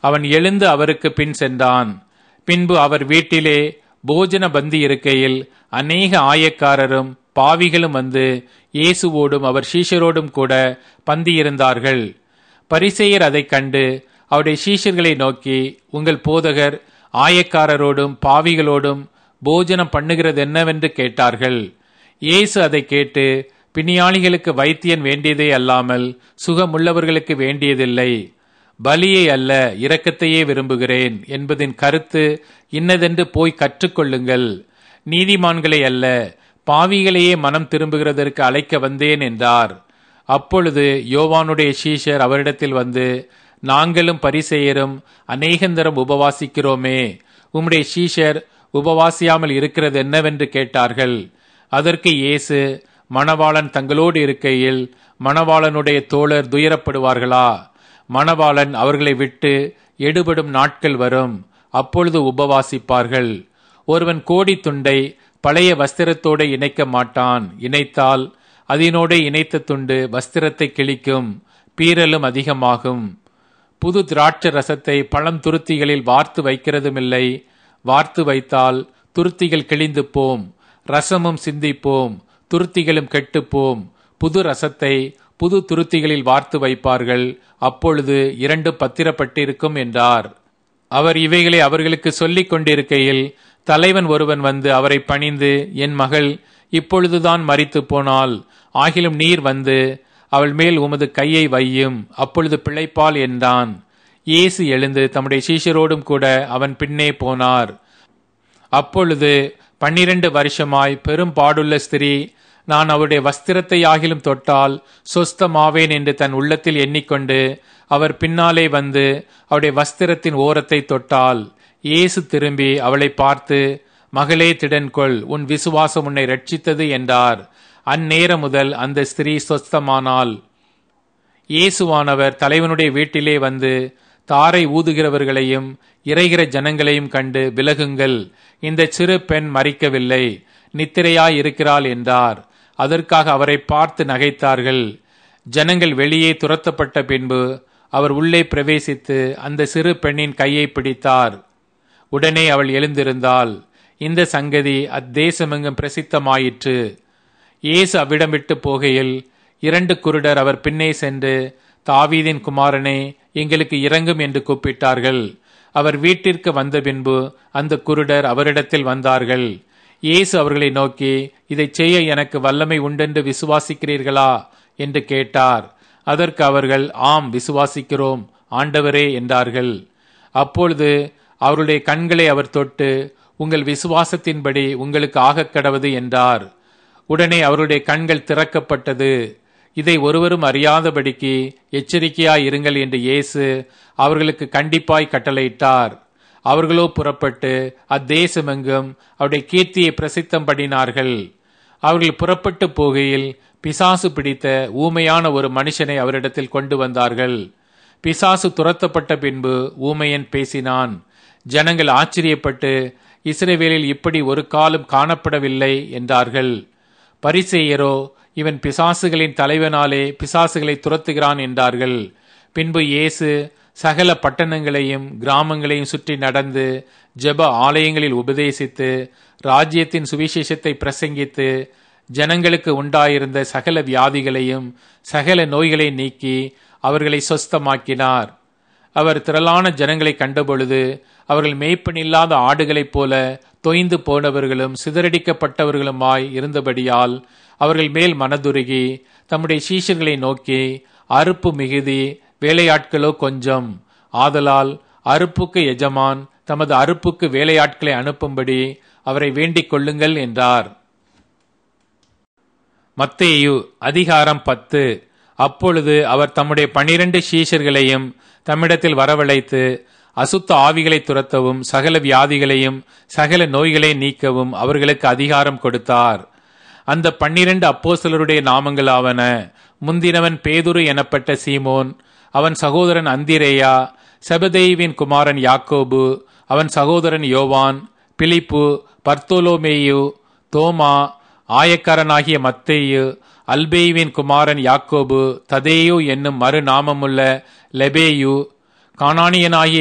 அவன் எழுந்து அவருக்கு பின் சென்றான். பின்பு அவர் வீட்டிலே போஜன பந்தி இருக்கையில் அநேக ஆயக்காரரும் பாவிகளும் வந்து இயேசுவோடும் அவர் சீஷரோடும் கூட பந்தியிருந்தார்கள். பரிசேயர் அதைக் கண்டு அவருடைய சீஷர்களை நோக்கி, உங்கள் போதகர் ஆயக்காரரோடும் பாவிகளோடும் போஜனம் பண்ணுகிறது என்னவென்று கேட்டார்கள். இயேசு அதை கேட்டு, பிணியாளிகளுக்கு வைத்தியன் வேண்டியதே அல்லாமல் சுகமுள்ளவர்களுக்கு வேண்டியதில்லை, பலியை அல்ல இரக்கத்தையே விரும்புகிறேன் என்பதின் கருத்து இன்னதென்று போய் கற்றுக்கொள்ளுங்கள். நீதிமான்களை அல்ல பாவிகளையே மனம் திரும்புகிறதற்கு அழைக்க வந்தேன் என்றார். அப்பொழுது யோவானுடைய சீஷர் அவரிடத்தில் வந்து, நாங்களும் பரிசேயரும் அநேகந்தரம் உபவாசிக்கிறோமே, உம்முடைய சீஷர் உபவாசியாமல் இருக்கிறது என்னவென்று கேட்டார்கள். அதற்கு இயேசு, மணவாளன் தங்களோடு இருக்கையில் மணவாளனுடைய தோழர் துயரப்படுவார்களா? மணவாளன் அவர்களை விட்டு எடுபடும் நாட்கள் வரும், அப்பொழுது உபவாசிப்பார்கள். ஒருவன் கோடி துண்டை பழைய வஸ்திரத்தோடு இணைக்க மாட்டான், இணைத்தால் அதனோடு இணைத்த துண்டு வஸ்திரத்தை கிழிக்கும், பீறலும் அதிகமாகும். புது திராட்சை ரசத்தை பழம் துருத்திகளில் வார்த்து வைக்கிறதுமில்லை, வார்த்து வைத்தால் துருத்திகள் கிழிந்து போம், ரசமும் சிந்திப்போம், துருத்திகளும் கெட்டுப்போம். புது ரசத்தை புது துருத்திகளில் வார்த்து வைப்பார்கள், அப்பொழுது இரண்டு பத்திரப்பட்டிருக்கும் என்றார். அவர் இவைகளை அவர்களுக்கு சொல்லிக் கொண்டிருக்கையில் தலைவன் ஒருவன் வந்து அவரை பணிந்து, என் மகள் இப்பொழுதுதான் மரித்து போனாள், ஆகிலும் நீர் வந்து அவள் மேல் உமது கையை வையும், அப்பொழுது பிழைப்பாள் என்றான். இயேசு எழுந்து தம்முடைய சீஷரோடும் கூட அவன் பின்னே போனார். அப்பொழுது 12 வருஷமாய் பெரும் பாடுள்ள ஸ்திரீ, நான் அவருடைய வஸ்திரத்தை ஆகிலும் தொட்டால் சொஸ்தமாவேன் என்று தன் உள்ளத்தில் எண்ணிக்கொண்டு அவர் பின்னாலே வந்து அவருடைய வஸ்திரத்தின் ஓரத்தை தொட்டாள். இயேசு திரும்பி அவளை பார்த்து, மகளே திடன்கொள், உன் விசுவாசம் உன்னை ரட்சித்தது என்றார். அந்நேரம் முதல் அந்த ஸ்திரீ சொஸ்தமானாள். இயேசுவானவர் தலைவனுடைய வீட்டிலே வந்து தாரை ஊதுகிறவர்களையும் இறைகிற ஜனங்களையும் கண்டு, விலகுங்கள், இந்த சிறு பெண் மரிக்கவில்லை, நித்திரையாய் இருக்கிறாள் என்றார். அதற்காக அவரை பார்த்து நகைத்தார்கள். ஜனங்கள் வெளியே துரத்தப்பட்ட பின்பு அவர் உள்ளே பிரவேசித்து அந்த சிறு பெண்ணின் கையை பிடித்தார். உடனே அவள் எழுந்திருந்தாள். இந்த சங்கதி அத்தேசமெங்கும் பிரசித்தமாயிற்று. இயேசு அவ்விடம் விட்டு போகையில் 2 குருடர் அவர் பின்னே சென்று, தாவீதின் குமாரனே, எங்களுக்கு இரங்கும் என்று கூப்பிட்டார்கள். அவர் வீட்டிற்கு வந்த பின்பு அந்த குருடர் அவரிடத்தில் வந்தார்கள். இயேசு அவர்களை நோக்கி, இதை செய்ய எனக்கு வல்லமை உண்டென்று விசுவாசிக்கிறீர்களா என்று கேட்டார். அதற்கு அவர்கள், ஆம் விசுவாசிக்கிறோம் ஆண்டவரே என்றார்கள். அப்பொழுது அவருடைய கண்களை அவர் தொட்டு, உங்கள் விசுவாசத்தின்படி உங்களுக்கு ஆகக் கடவது என்றார். உடனே அவருடைய கண்கள் திறக்கப்பட்டது. இதை ஒருவரும் அறியாதபடிக்கு எச்சரிக்கையாய் இருங்கள் என்று இயேசு அவர்களுக்கு கண்டிப்பாய் கட்டளையிட்டார். அவர்களோ புறப்பட்டு அத்தேசமெங்கும் அவருடைய கீர்த்தியை பிரசித்தம் பண்ணினார்கள். அவர்கள் புறப்பட்டு போகையில் பிசாசு பிடித்த ஊமையான ஒரு மனுஷனை அவரிடத்தில் கொண்டு வந்தார்கள். பிசாசு துரத்தப்பட்ட பின்பு ஊமையன் பேசினான். ஜனங்கள் ஆச்சரியப்பட்டு, இஸ்ரவேலில் இப்படி ஒரு காலம் காணப்படவில்லை என்றார்கள். பரிசேயரோ, இவன் பிசாசுகளின் தலைவனாலே பிசாசுகளை துரத்துகிறான் என்றார்கள். பின்பு இயேசு சகல பட்டணங்களையும் கிராமங்களையும் சுற்றி நடந்து ஜெப ஆலயங்களில் உபதேசித்து ராஜ்யத்தின் சுவிசேஷத்தை பிரசங்கித்து ஜனங்களுக்கு உண்டாயிருந்த சகல வியாதிகளையும் சகல நோய்களை நீக்கி அவர்களை சொஸ்தமாக்கினார். அவர் திரளான ஜனங்களை கண்டபொழுது அவர்கள் மேய்ப்பனில்லாத ஆடுகளைப் போல தொய்ந்து போனவர்களும் சிதறடிக்கப்பட்டவர்களுமாய் இருந்தபடியால் அவர்கள் மேல் மனதுருகி தம்முடைய சீஷர்களை நோக்கி, அறுப்பு மிகுதி, வேலையாட்களோ கொஞ்சம், ஆதலால் அறுப்புக்கு எஜமான் தமது அறுப்புக்கு வேலையாட்களை அனுப்பும்படி அவரை வேண்டிக் கொள்ளுங்கள் என்றார். மத்தேயு அதிகாரம் 10. அப்பொழுது அவர் தம்முடைய 12 சீஷர்களையும் தம்மிடத்தில் வரவழைத்து, அசுத்த ஆவிகளை துரத்தவும் சகல வியாதிகளையும் சகல நோய்களை நீக்கவும் அவர்களுக்கு அதிகாரம் கொடுத்தார். அந்த 12 அப்போஸ்தலருடைய நாமங்களாவன: முந்தினவன் பேதுரு எனப்பட்ட சீமோன், அவன் சகோதரன் அந்திரேயா, செபதேயுவின் குமாரன் யாக்கோபு, அவன் சகோதரன் யோவான், பிலிப்பு, பர்த்தோலோமேயு, தோமா, ஆயக்காரனாகிய மத்தேயு, அல்பேயுவின் குமாரன் யாக்கோபு, ததேயு என்னும் மறுநாமமுள்ள லெபேயு, கானானியனாகிய